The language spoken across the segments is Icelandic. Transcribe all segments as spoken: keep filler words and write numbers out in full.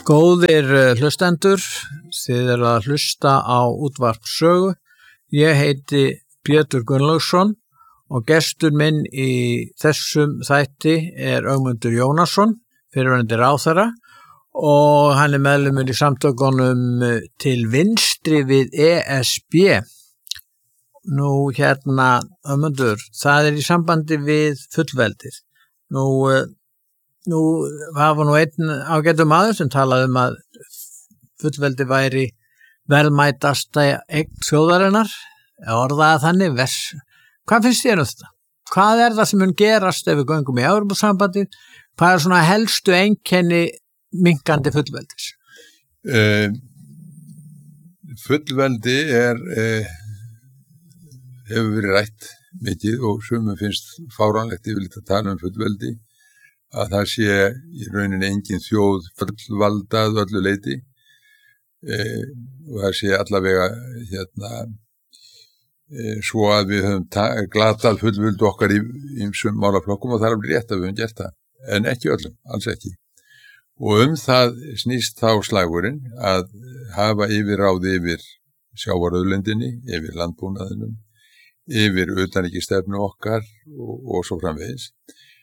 Góðir hlustendur, þið eru að hlusta á útvarp Sögu. Ég heiti Pétur Gunnlaugsson og gestur minn í þessum þætti er Ögmundur Jónasson, fyrrverandi ráðherra, og hann er meðlimur í samtökunum til vinstri við E S B. Nú hérna, Ögmundur, það er í sambandi við fullveldið. Nú Nú, það var nú einn ágætur maður sem talaði um að fullveldi væri verðmætasta eign þjóðarinnar, orðaði þannig, vers. Hvað finnst þér um þetta? Hvað er það sem mun gerast ef við göngum í Evrópusambandið? Hvað er svona helstu einkenni minkandi fullveldis? Uh, fullveldi er, uh, hefur verið rætt mikið og sumum finnst fáránlegt yfirleitt að tala um fullveldi, að það sé í rauninni engin þjóð fullvaldað öllu leyti e, og það sé allavega hérna e, svo að við höfum glatað fullvöldu okkar í ýmsum málaflokkum og það er alveg rétt að við höfum gert það, en ekki öllum, alls ekki. Og um það snýst þá slagurinn að hafa yfirráð yfir sjávarauðlindinni, yfir landbúnaðinum, yfir utanríkisstefnu okkar og, og svo framvegis.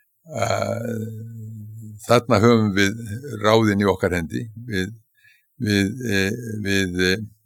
Þarna höfum við ráðin í okkar hendi, við, við, við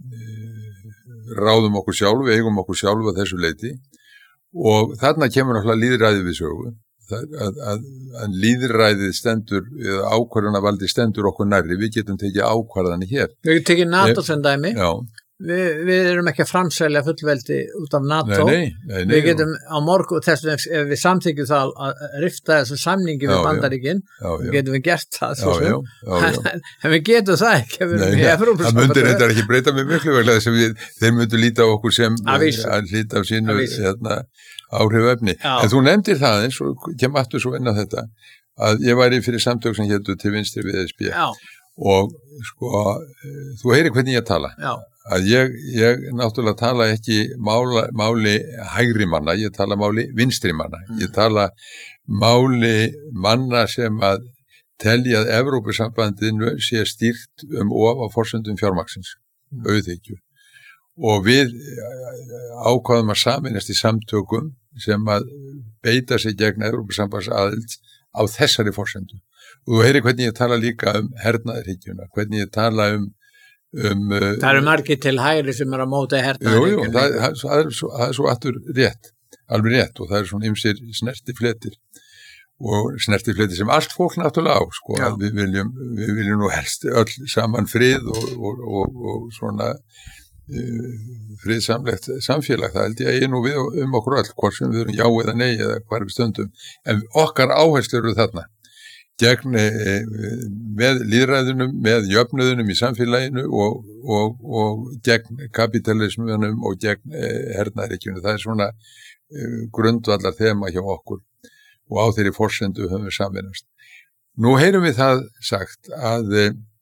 ráðum okkur sjálf, við eigum okkur sjálf að þessu leyti og þarna kemur náttúrulega lýðræðið við sögu, að, að, að lýðræðið stendur, eða ákvarðanavaldi stendur okkur nærri, við getum tekið ákvarðanir hér. Við getum tekið NATO sem dæmi. Já. Við, við erum ekki að framselja fullveldi út af NATO. Nei, nei, nei, nei, við getum á morgun, þess ef við samþykjum það að rifta þessu samningi við Bandaríkin, við getum við gert það svo já, sem, já, já, já. en við getum það ekki ef við erum í Evrópusambandinu. Það myndir þetta ekki breyta mig miklu vegna þess að við, þeir myndu líta á okkur sem að líta af sínu hérna, áhrifefni. En þú nefndir það eins og kem aftur svo inn á þetta, að ég væri fyrir samtök sem hétu til vinstri við E S B já. Og sko, þú heyrir hvernig ég tala. Já. Að ég, ég náttúrulega tala ekki mála, máli hægri manna, ég tala máli vinstri manna. Mm. Ég tala máli manna sem að telja að Evrópusambandinu sé stýrt um of á forsendum fjármagnsins, mm. auðhyggju. Og við ákváðum að sameinast í samtökum sem að beita sig gegn Evrópusambandsaðild á þessari forsendu. Og þú heyrir hvernig ég tala líka um hernaðarhyggjuna, hvernig ég tala um Um, það eru margir til hægri sem er að móta hernaðarhyggjuna. Jú, jú, það, það, það, er svo, það er svo aftur rétt, alveg rétt og það er svona ýmsir snertifletir og snertifletir sem allt fólk náttúrulega á, sko, við viljum, við viljum nú helst öll saman frið og, og, og, og svona uh, friðsamlegt samfélag, það held ég að ég nú við um okkur öll, hvort sem við erum já eða nei eða hvar við stöndum, en okkar áherslur eru þarna. Gegn, með lýðræðunum, með jöfnuðunum í samfélaginu og, og, og gegn kapitalismunum og gegn eh, hernaðarhyggjunni. Það er svona eh, grundvallar þema hjá okkur og á þeirri forsendu höfum við samvinast. Nú heyrum við það sagt að,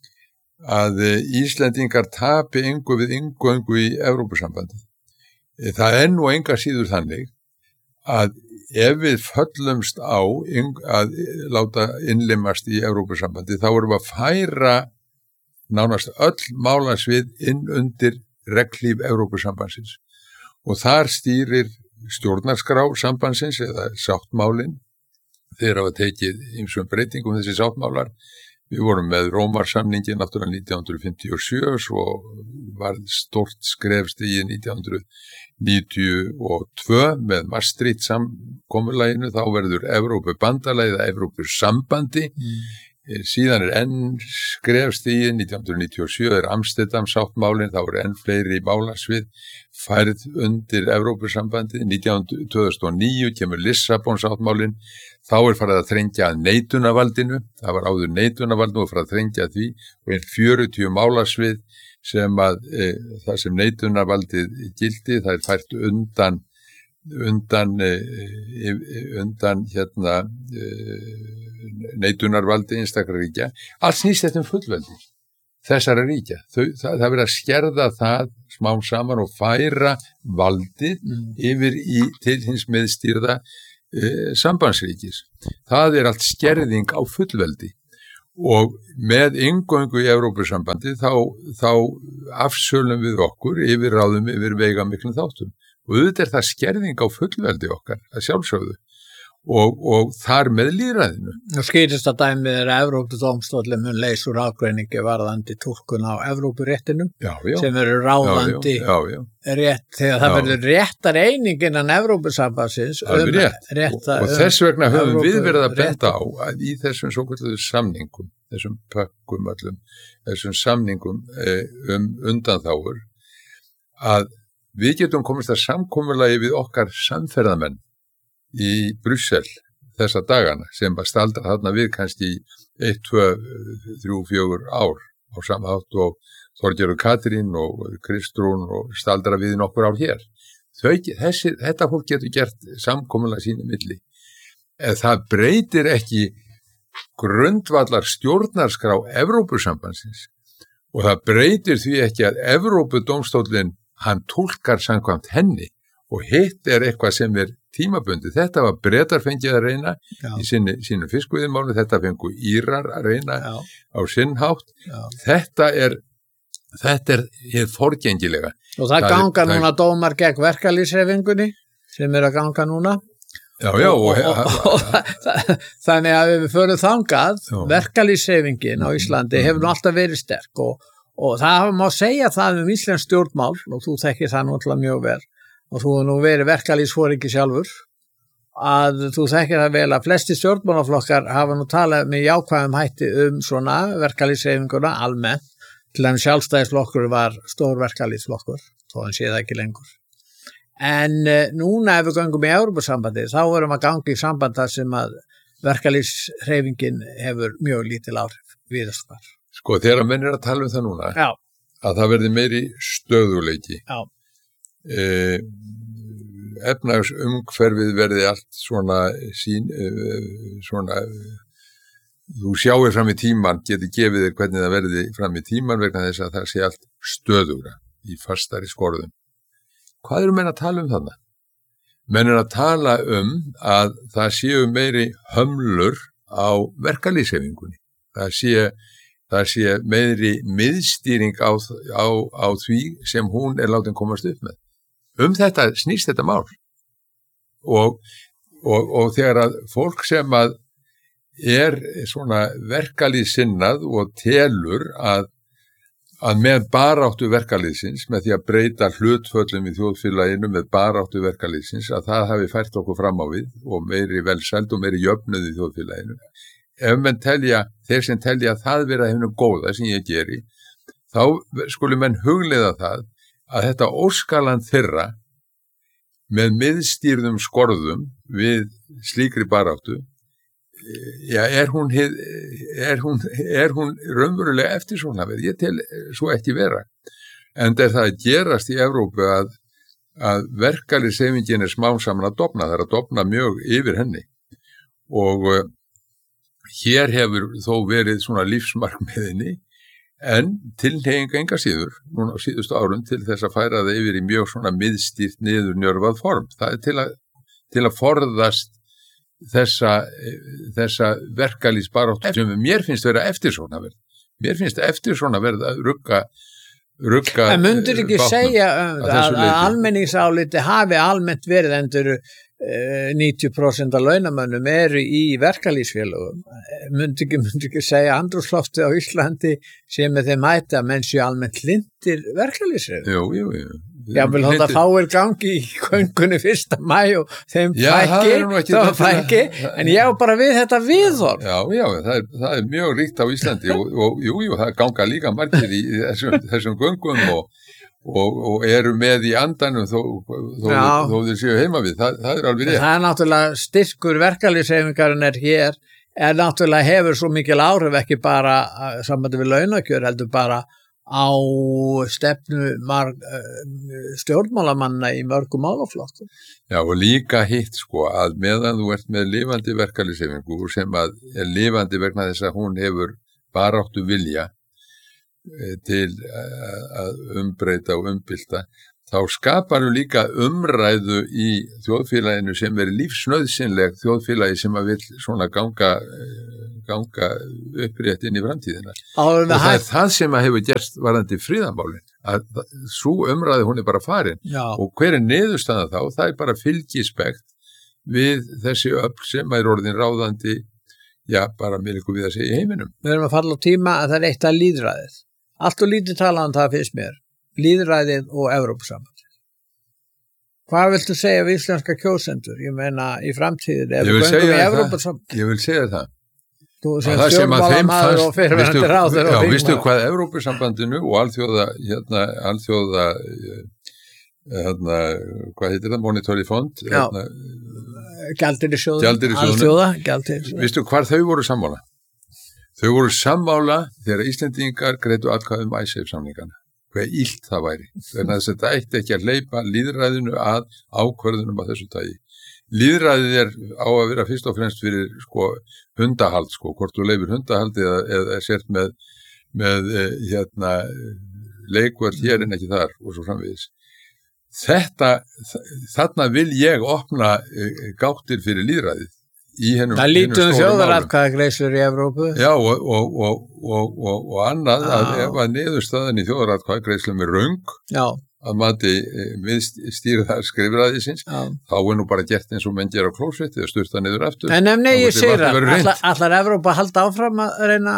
að Íslendingar tapi engu við engöngu í Evrópusambandi. Það er nú enga síður þannig að ef við föllumst á að láta innlimast í Evrópusambandi, þá erum við að færa nánast öll málasvið inn undir reglíf Evrópusambandsins. Og þar stýrir stjórnarskrá sambandsins eða sáttmálin. Þeir hafa tekið ýmsum breytingum þessi sáttmálar. Við vorum með Rómarsamningin náttúrulega nítján hundruð fimmtíu og sjö, svo var stort skrefst í nítján hundruð níutíu og tvö með Maastricht samkomulaginu, þá verður Evrópubandalagið eða Evrópusambandi. Mm. Síðan er enn skrefstigið, nítján hundruð níutíu og sjö er Amsterdam sáttmálin, þá er enn fleiri málasvið færð undir Evrópusambandi. nítján hundruð tvö þúsund og níu kemur Lissabon sáttmálin, þá er farið að þrengja að neitunarvaldinu, það var áður neitunarvaldinu og farið að þrengja að því og einn fjörutíu málasvið sem að e, það sem neitunarvaldið gildi, það er fært undan undan e, undan hérna e, neitunarvaldi einstakra ríkja. Allt snýst þetta um fullveldi þessara ríkja. Þau, það, það verið að skerða það smám saman og færa valdið mm. yfir í til hins meðstýrða e, sambandsríkis. Það er allt skerðing á fullveldi og með inngöngu í Evrópusambandi þá, þá afsölum við okkur yfir ráðum yfir veigamiklum þáttum og auðvitað er það skerðing á fullveldi okkar að sjálfsögðu og, og þar með lýðræðinu. Nú skýrist að dæmið er að Evrópudómstóllinn mun leysa úr ágreiningi varðandi túlkun á Evrópuréttinum já, já. sem eru ráðandi já, já, já. rétt, þegar það verður réttar eining innan Evrópusambandsins um rétta og, og þess vegna höfum Evrópu, við verið að benda á að í þessum svokalluðu samningum, þessum pökkum allum, þessum samningum eh, um undanþágur að við getum komist að samkomulagi við okkar samferðamenn í Brussel þessa dagana sem bara staldra þarna við kannski eitt, tvö, þrjú, fjögur ár á samhátt og Þorgerður Katrín og Kristrún og staldra við nokkur ár hér. Þau, þessi, þetta fólk getur gert samkomulag sínu milli. En það breytir ekki grundvallar stjórnarskrá Evrópusambandsins og það breytir því ekki að Evrópudómstóllinn hann túlkar samkvæmt henni og hitt er eitthvað sem er tímabundi. Þetta var Bretar fengið að reyna Já. í sinni, sínu fiskveiðimáli, þetta fengu Írar að reyna Já. á sinnhátt. Þetta er, þetta er hér forgengilega. Og það, það ganga er, núna það... dómar gegn verkalýðshreyfingunni sem er að ganga núna. Já, já. Og, og, og, og, þannig að við förum þangað, verkalýðshreyfingin á Íslandi hefur nú alltaf verið sterk og, og það má segja það um íslensk stjórnmál og þú þekkir það náttúrulega mjög vel. Og þú hefur nú verið verkalýðsforingi sjálfur, að þú þekkir það vel að flesti stjórnmálaflokkar hafa nú talað með jákvæðum hætti um svona verkalýðshreyfinguna almennt, til að sjálfstæðisflokkur var stór verkalýðsflokkur, þó hann sé það ekki lengur. En uh, núna ef við göngum í Evrópusambandi, þá erum að ganga í samband þar sem að verkalýðshreyfingin hefur mjög lítil áhrif víðast hvar. Sko, þegar menn er að tala um það núna, Já. að það verði meiri stöðuleiki. Já. Eh, efnahagsumhverfið verði allt svona sín eh, svona þú sjáir fram í tíman, geti gefið þér hvernig það verði fram í tíman vegna þess að það sé allt stöðugra í fastari skorðum. Hvað eru menn að tala um þarna? Menn er að tala um að það séu meiri hömlur á verkalýðshreyfingunni. Það sé það sé meiri miðstýring á, á, á því sem hún er látin komast upp með. Um þetta snýst þetta mál. Og, og, og þegar að fólk sem að er svona verkalýðssinnað og telur að, að með baráttu verkalýðsins, með því að breyta hlutföllum í þjóðfélaginu með baráttu verkalýðsins, að það hafi fært okkur fram á við og meiri velsæld og meiri jöfnuð í þjóðfélaginu. Ef menn telja, þeir sem telja að það vera hefnum góða sem ég geri, þá skulum menn hugleiða það að þetta óskaland þeirra með miðstýrðum skorðum við slíkri baráttu, já, er hún, er hún, er hún raunverulega eftir svona verið? Ég tel svo ekki vera. En það er það að gerast í Evrópu að, að verkalýðshreyfingin er smám saman að dofna, það er að dofna mjög yfir henni og hér hefur þó verið svona lífsmarkmiðinni en tilhneiginga enga síður, núna á síðustu árum til þess að færa það yfir í mjög svona miðstýrt niður njörvað form. Það er til að, til að forðast þessa, þessa verkalýðsbaráttu sem mér finnst vera eftir svona verð. Mér finnst eftir svona verð að rugga, rugga En myndir ekki bátnum, segja um, að, að, að almenningsáliti hafi almennt verið endur níutíu prósent af launamönnum eru í verkalýðsfélögum. Myndi ekki, myndi ekki segja andrúmsloftið á Íslandi sem með þeim mæti að menn séu almennt hlindir verkalýðsfélögum. Jú, jú, jú. Já, vil hóta fáir gangi í köngunni fyrsta mæ og þeim já, fækki, það fækki, en ég á bara við þetta viðhorf. Já, já, það er, það er mjög ríkt á Íslandi og, og jú, jú, það ganga líka margir í þessum, þessum göngum og Og, og eru með í andanum þó, þó, þó þeir séu heima við, það, það er alveg rétt. Það er náttúrulega styrkur verkalýðshreyfingarinnar er hér, er náttúrulega hefur svo mikil áhrif ekki bara sambandi við launakjör, heldur bara á stefnu marg, stjórnmálamanna í mörgum málaflokkum. Já, og líka hitt sko að meðan þú ert með lifandi verkalýðshreyfingu sem að er lifandi vegna þess að hún hefur baráttu vilja til að umbreyta og umbylta, þá skapar við líka umræðu í þjóðfélaginu sem er lífsnauðsynleg þjóðfélagi sem að vil svona ganga, ganga upprétt inn í framtíðina. Og það hægt. er það sem að hefur gerst varðandi friðarmálin, að svo umræðu hún er bara farin. Já. Og hver er niðurstaða þá? Það er bara fylgispekt við þessi öfl sem er orðin ráðandi, já, bara með ykkur við að segja í heiminum. Við erum að falla á tíma að það er eitt að lýðræðið. Allt og lítið talað um það finnst mér. Lýðræðið og Evrópusambandið. Hvað viltu segja við íslenska kjósendur? Ég meina í framtíðin ef við göngum í Evrópusambandið. Ég vil segja það. Þú sem stjórnmálamaður og fyrirverandi ráður og þingmaður. Já, vistu hvað Evrópusambandinu og alþjóða, hérna, alþjóða, hérna, hvað heitir það, Monetary Fund? Já, hérna, Gjaldeyrisjóður, alþjóða, gjaldeyrisjóður. Vistu hvar þau voru sammála? Þau voru sammála þegar Íslendingar greiddu atkvæði um IceSave-samningana. Hvað illt það væri. Þannig að þetta eitt ekki að hleypa lýðræðinu að ákvörðunum að þessu tagi. Lýðræðið er á að vera fyrst og fremst fyrir sko, hundahald, sko, hvort þú leifir hundahald eða, eða sért með, með hérna, leikvöld hér en ekki þar og svo framvegis. Þetta, þarna vil ég opna gáttir fyrir lýðræðið. Hennum, það lítum þjóðaratkvæðagreiðslur í Evrópu. Já, og, og, og, og, og, og annað Já. að ef að niðurstaðan í þjóðaratkvæðagreiðslum er röng, Já. að mati miðstýrðar skrifræðisins, þá er nú bara gert eins og menn gera á klósetti og sturta niður aftur. En ef nei, ég segir að allar, allar Evrópa halda áfram að reyna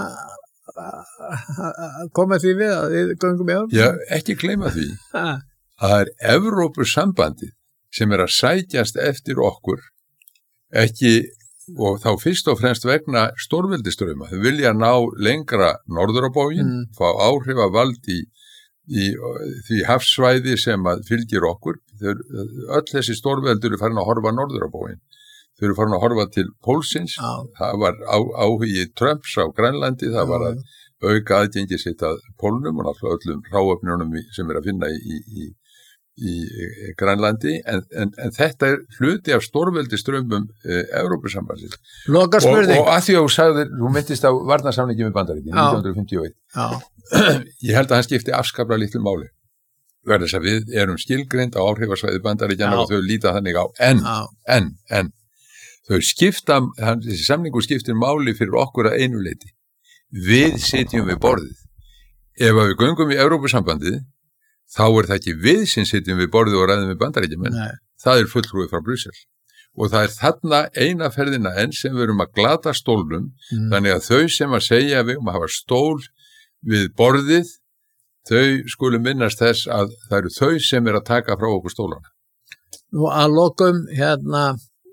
að koma því við að við göngum í Evrópu. Já, ekki gleyma því. Það er Evrópusambandið sem er að sækjast eftir okkur, ekki og þá fyrst og fremst vegna stórveldistrauma. Þau vilja ná lengra norður á bógin, mm. fá áhrif að vald í, í því hafsvæði sem að fylgir okkur. Þau, öll þessi stórveldur eru farin að horfa norður á bógin. Þau eru farin að horfa til pólsins. Ah. Það var á, áhugi Trumps á Grænlandi, það var að auka aðgengi sitt að pólnum og náttúrulega öllum hráöfnunum sem er að finna í, í, í Grænlandi, en, en, en þetta er hluti af stórveldi strömmum e, Evrópusambandsins. Og, og að því að þú sagðir, þú myndist á varnarsamningi með Bandaríkin nítján hundruð fimmtíu og eitt. Ég held að hann skipti afskaplega litlu máli. Verður þess að við erum skilgreind á áhrifasvæði Bandaríkjanna og þau líta þannig á. En, en, en, þau skipta, hann, þessi samningu skiptir máli fyrir okkur að einu leyti. Við sitjum við borðið. Ef við göngum í Evrópusambandið, þá er það ekki við sem sitjum við borðið og ræðum við Bandaríkjamenn. Það er fulltrúi frá Brussel. Og það er þarna eina ferðina enn sem við erum að glata stólnum, mm. þannig að þau sem að segja við um að hafa stól við borðið, þau skulum minnast þess að það eru þau sem er að taka frá okkur stólana. Nú að lokum, hérna,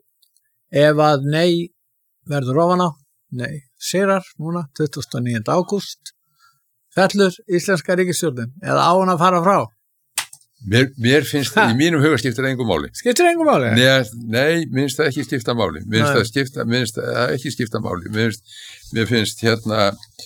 ef að nei verður ofan á, nei, sigrar núna, tuttugasta og níunda ágúst, fellur íslenska ríkisstjórnin eða á hann að fara frá? Mér, mér finnst það, í mínum huga skiptir engum máli. Skiptir engum máli? Nei, nei, minnst það ekki skipta máli. Minnst það skipta, minnst það ekki skipta máli. Minnst, mér finnst hérna,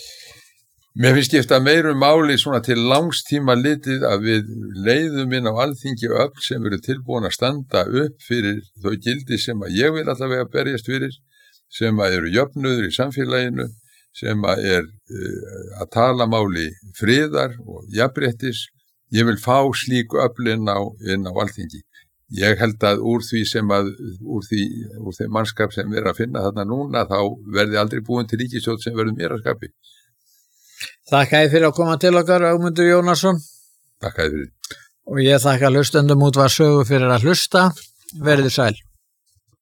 mér finnst skipta meirum máli svona til langstíma litið að við leiðum inn á alþingi öll sem eru tilbúin að standa upp fyrir þau gildi sem að ég vil allavega berjast fyrir, sem að eru jöfnuður í samfélaginu, sem að er uh, að tala máli friðar og jafnréttis. Ég vil fá slíku öfl inn á, inn á alþingi. Ég held að úr því sem að, úr því, úr þeim mannskap sem er að finna þarna núna, þá verði aldrei búin til ríkisstjórn sem verður mér að skapi. Þakka þér fyrir að koma til okkar, Ögmundur Jónasson. Þakka þér fyrir. Og ég þakka hlustendum Útvarp Sögu fyrir að hlusta. Verið sæl.